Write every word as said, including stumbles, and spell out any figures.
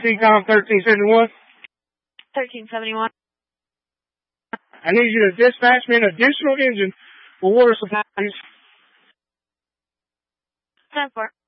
C COM thirteen seventy-one. thirteen seventy-one. I need you to dispatch me an additional engine for water supply. ten four.